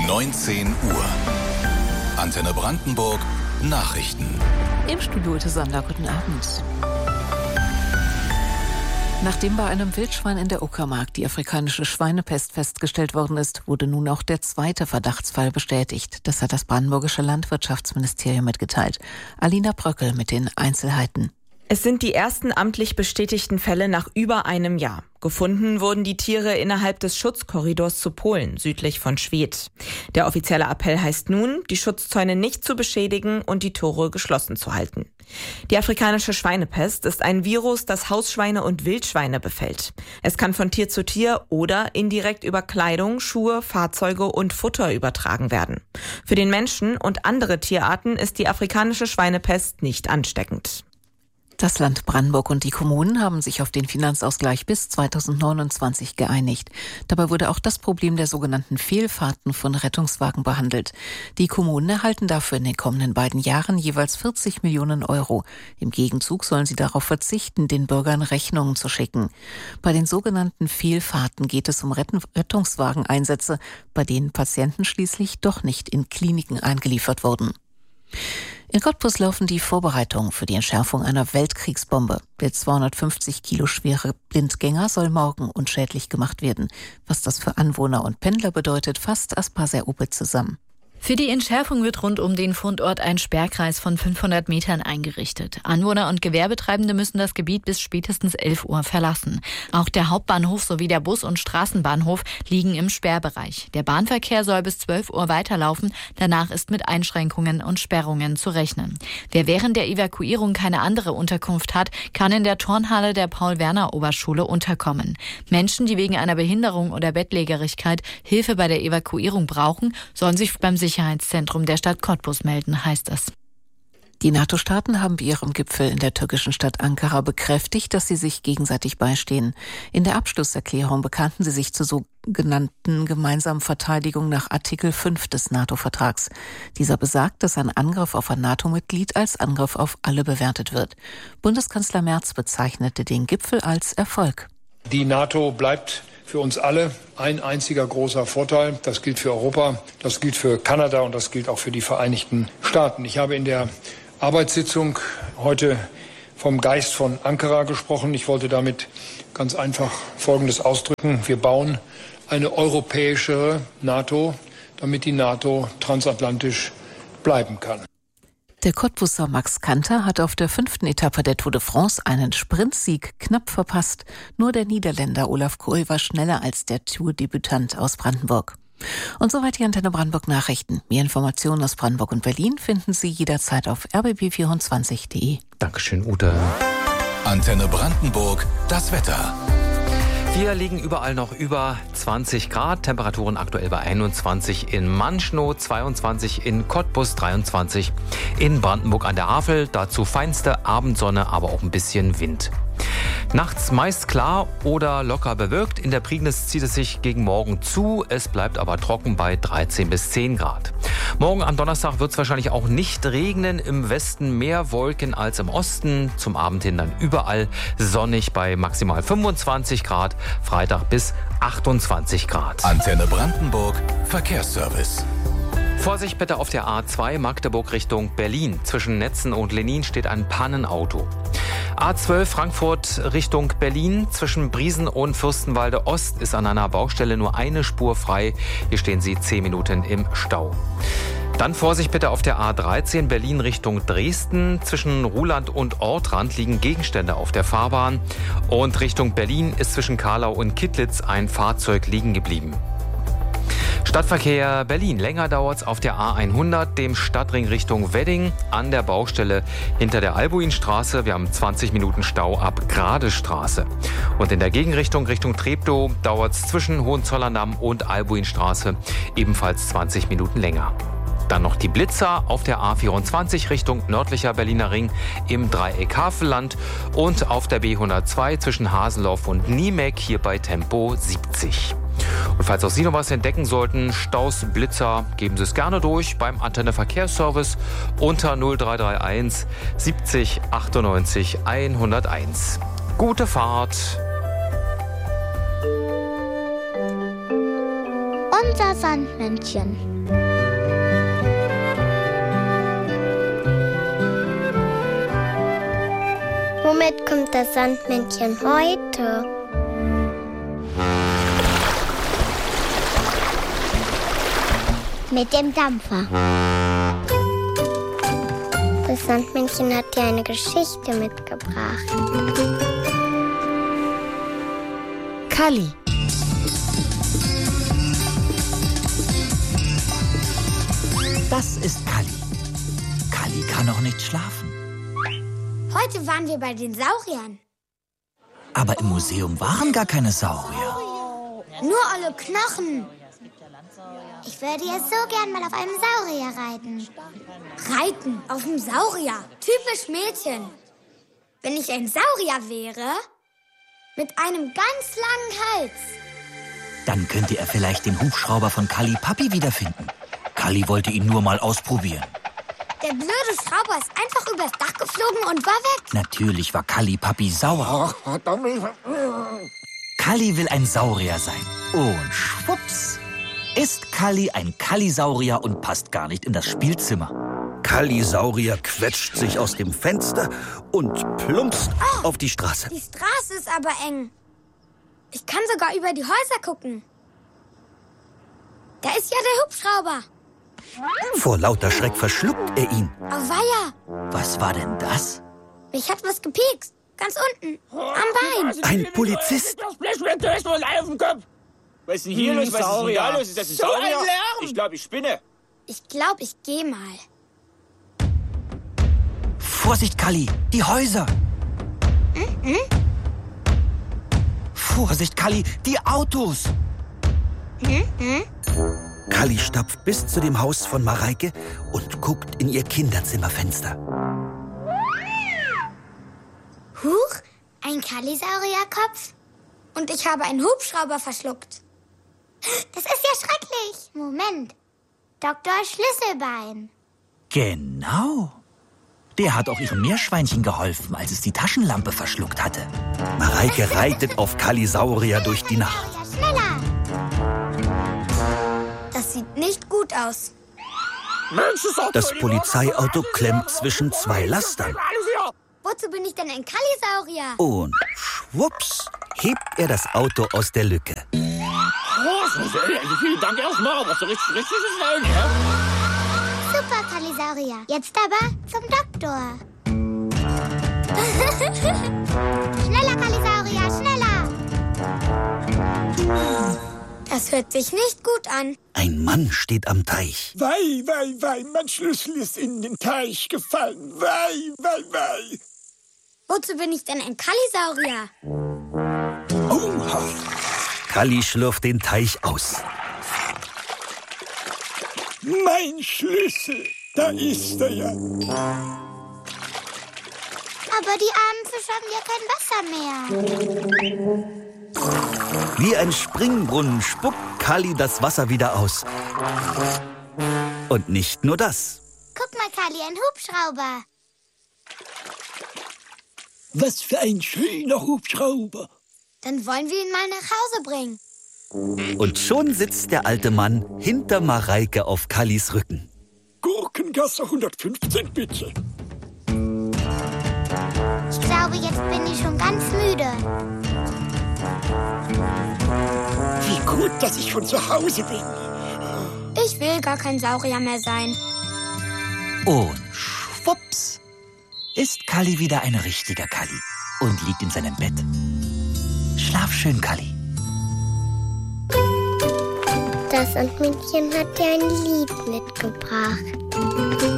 19 Uhr. Antenne Brandenburg Nachrichten. Im Studio Ute Sander, guten Abend. Nachdem bei einem Wildschwein in der Uckermark die afrikanische Schweinepest festgestellt worden ist, wurde nun auch der zweite Verdachtsfall bestätigt. Das hat das brandenburgische Landwirtschaftsministerium mitgeteilt. Alina Bröckel mit den Einzelheiten. Es sind die ersten amtlich bestätigten Fälle nach über einem Jahr. Gefunden wurden die Tiere innerhalb des Schutzkorridors zu Polen, südlich von Schwedt. Der offizielle Appell heißt nun, die Schutzzäune nicht zu beschädigen und die Tore geschlossen zu halten. Die afrikanische Schweinepest ist ein Virus, das Hausschweine und Wildschweine befällt. Es kann von Tier zu Tier oder indirekt über Kleidung, Schuhe, Fahrzeuge und Futter übertragen werden. Für den Menschen und andere Tierarten ist die afrikanische Schweinepest nicht ansteckend. Das Land Brandenburg und die Kommunen haben sich auf den Finanzausgleich bis 2029 geeinigt. Dabei wurde auch das Problem der sogenannten Fehlfahrten von Rettungswagen behandelt. Die Kommunen erhalten dafür in den kommenden beiden Jahren jeweils 40 Millionen Euro. Im Gegenzug sollen sie darauf verzichten, den Bürgern Rechnungen zu schicken. Bei den sogenannten Fehlfahrten geht es um Rettungswageneinsätze, bei denen Patienten schließlich doch nicht in Kliniken eingeliefert wurden. In Cottbus laufen die Vorbereitungen für die Entschärfung einer Weltkriegsbombe. Der 250 Kilo schwere Blindgänger soll morgen unschädlich gemacht werden. Was das für Anwohner und Pendler bedeutet, fasst Aspar Ser-Ope zusammen. Für die Entschärfung wird rund um den Fundort ein Sperrkreis von 500 Metern eingerichtet. Anwohner und Gewerbetreibende müssen das Gebiet bis spätestens 11 Uhr verlassen. Auch der Hauptbahnhof sowie der Bus- und Straßenbahnhof liegen im Sperrbereich. Der Bahnverkehr soll bis 12 Uhr weiterlaufen. Danach ist mit Einschränkungen und Sperrungen zu rechnen. Wer während der Evakuierung keine andere Unterkunft hat, kann in der Turnhalle der Paul-Werner-Oberschule unterkommen. Menschen, die wegen einer Behinderung oder Bettlägerigkeit Hilfe bei der Evakuierung brauchen, sollen sich beim Sicherheitszentrum der Stadt Cottbus melden, heißt es. Die NATO-Staaten haben bei ihrem Gipfel in der türkischen Stadt Ankara bekräftigt, dass sie sich gegenseitig beistehen. In der Abschlusserklärung bekannten sie sich zur sogenannten gemeinsamen Verteidigung nach Artikel 5 des NATO-Vertrags. Dieser besagt, dass ein Angriff auf ein NATO-Mitglied als Angriff auf alle bewertet wird. Bundeskanzler Merz bezeichnete den Gipfel als Erfolg. Die NATO bleibt für uns alle ein einziger großer Vorteil. Das gilt für Europa, das gilt für Kanada und das gilt auch für die Vereinigten Staaten. Ich habe in der Arbeitssitzung heute vom Geist von Ankara gesprochen. Ich wollte damit ganz einfach Folgendes ausdrücken. Wir bauen eine europäischere NATO, damit die NATO transatlantisch bleiben kann. Der Cottbuser Max Kanter hat auf der 5. Etappe der Tour de France einen Sprintsieg knapp verpasst. Nur der Niederländer Olaf Kool war schneller als der Tour-Debütant aus Brandenburg. Und soweit die Antenne Brandenburg Nachrichten. Mehr Informationen aus Brandenburg und Berlin finden Sie jederzeit auf rbb24.de. Dankeschön, Ute. Antenne Brandenburg, das Wetter. Wir liegen überall noch über 20 Grad, Temperaturen aktuell bei 21 in Manschnow, 22 in Cottbus, 23 in Brandenburg an der Havel. Dazu feinste Abendsonne, aber auch ein bisschen Wind. Nachts meist klar oder locker bewölkt. In der Prignitz zieht es sich gegen Morgen zu. Es bleibt aber trocken bei 13 bis 10 Grad. Morgen am Donnerstag wird es wahrscheinlich auch nicht regnen. Im Westen mehr Wolken als im Osten. Zum Abend hin dann überall sonnig bei maximal 25 Grad. Freitag bis 28 Grad. Antenne Brandenburg Verkehrsservice. Vorsicht bitte auf der A2 Magdeburg Richtung Berlin. Zwischen Netzen und Lenin steht ein Pannenauto. A12 Frankfurt Richtung Berlin. Zwischen Briesen und Fürstenwalde Ost ist an einer Baustelle nur eine Spur frei. Hier stehen Sie 10 Minuten im Stau. Dann Vorsicht bitte auf der A13 Berlin Richtung Dresden. Zwischen Ruhland und Ortrand liegen Gegenstände auf der Fahrbahn. Und Richtung Berlin ist zwischen Karlau und Kittlitz ein Fahrzeug liegen geblieben. Stadtverkehr Berlin. Länger dauert's auf der A100, dem Stadtring Richtung Wedding, an der Baustelle hinter der Albuinstraße. Wir haben 20 Minuten Stau ab Gradestraße. Und in der Gegenrichtung Richtung Treptow dauert's zwischen Hohenzollerndamm und Albuinstraße ebenfalls 20 Minuten länger. Dann noch die Blitzer auf der A24 Richtung nördlicher Berliner Ring im Dreieck Havelland und auf der B102 zwischen Haseloff und Niemek hier bei Tempo 70. Und falls auch Sie noch was entdecken sollten, Staus, Blitzer, geben Sie es gerne durch beim Antenne Verkehrsservice unter 0331 70 98 101. Gute Fahrt! Unser Sandmännchen. Womit kommt das Sandmännchen heute? Mit dem Dampfer. Das Sandmännchen hat dir eine Geschichte mitgebracht. Kalli. Das ist Kalli. Kalli kann noch nicht schlafen. Heute waren wir bei den Sauriern. Aber im Museum waren gar keine Saurier. Nur alle Knochen. Ich würde jetzt so gern mal auf einem Saurier reiten. Reiten auf einem Saurier? Typisch Mädchen. Wenn ich ein Saurier wäre, mit einem ganz langen Hals. Dann könnte er vielleicht den Hubschrauber von Kalli Papi wiederfinden. Kalli wollte ihn nur mal ausprobieren. Der blöde Schrauber ist einfach übers Dach geflogen und war weg. Natürlich war Kalli Papi sauer. Kalli will ein Saurier sein. Und schwupps ist Kalli ein Kallisaurier und passt gar nicht in das Spielzimmer. Kallisaurier quetscht sich aus dem Fenster und plumpst auf die Straße. Die Straße ist aber eng. Ich kann sogar über die Häuser gucken. Da ist ja der Hubschrauber. Vor lauter Schreck verschluckt er ihn. Auweia. Was war denn das? Mich hat was gepiekst. Ganz unten. Am Bein. Ein Polizist. Das Blechwett ist wohl auf dem Kopf. Was ist denn hier los? Was ist denn da los? Ist das ein Saurier? Ich glaube, ich spinne. Ich glaube, ich gehe mal. Vorsicht, Kalli, die Häuser. Vorsicht, Kalli, die Autos. Kalli stapft bis zu dem Haus von Mareike und guckt in ihr Kinderzimmerfenster. Huch, ein Kallisaurierkopf. Und ich habe einen Hubschrauber verschluckt. Das ist ja schrecklich. Moment. Dr. Schlüsselbein. Genau. Der hat auch ihrem Meerschweinchen geholfen, als es die Taschenlampe verschluckt hatte. Mareike reitet auf Kallisaurier durch die Nacht. Schneller. Das sieht nicht gut aus. Das Polizeiauto klemmt zwischen zwei Lastern. Wozu bin ich denn ein Kallisaurier? Und schwupps hebt er das Auto aus der Lücke. Vielen Dank erstmal, was so richtig ist. Ja? Super, Kallisaurier. Jetzt aber zum Doktor. Schneller, Kallisaurier, schneller. Das hört sich nicht gut an. Ein Mann steht am Teich. Wei, mein Schlüssel ist in den Teich gefallen. Wei. Wozu bin ich denn ein Kallisaurier? Kalli schlürft den Teich aus. Mein Schlüssel, da ist er ja. Aber die armen Fische haben ja kein Wasser mehr. Wie ein Springbrunnen spuckt Kalli das Wasser wieder aus. Und nicht nur das. Guck mal, Kalli, ein Hubschrauber. Was für ein schöner Hubschrauber. Dann wollen wir ihn mal nach Hause bringen. Und schon sitzt der alte Mann hinter Mareike auf Kallis Rücken. Gurkengasse 115, bitte. Ich glaube, jetzt bin ich schon ganz müde. Wie gut, dass ich schon zu Hause bin. Ich will gar kein Saurier mehr sein. Und schwupps ist Kalli wieder ein richtiger Kalli und liegt in seinem Bett. Schlaf schön, Kalli. Das Sandmännchen hat dir ein Lied mitgebracht.